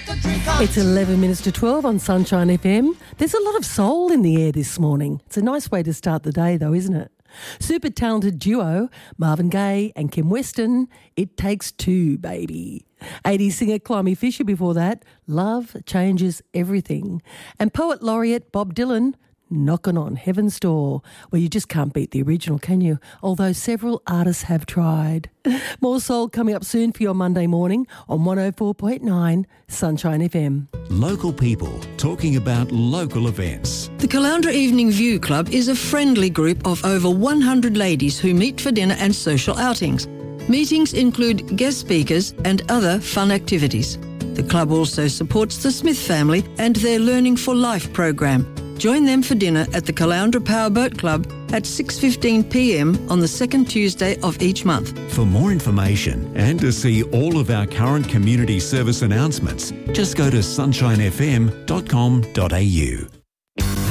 It's 11 minutes to 12 on Sunshine FM. There's a lot of soul in the air this morning. It's a nice way to start the day though, isn't it? Super talented duo, Marvin Gaye and Kim Weston, It Takes Two, baby. 80s singer Climby Fisher before that, Love Changes Everything. And poet laureate Bob Dylan, Knockin' on Heaven's Door. Well, you just can't beat the original, can you? Although several artists have tried. More soul coming up soon for your Monday morning on 104.9 Sunshine FM. Local people talking about local events. The Caloundra Evening View Club is a friendly group of over 100 ladies who meet for dinner and social outings. Meetings include guest speakers and other fun activities. The club also supports the Smith family and their Learning for Life program. Join them for dinner at the Caloundra Powerboat Club at 6:15 p.m. on the second Tuesday of each month. For more information and to see all of our current community service announcements, just go to sunshinefm.com.au.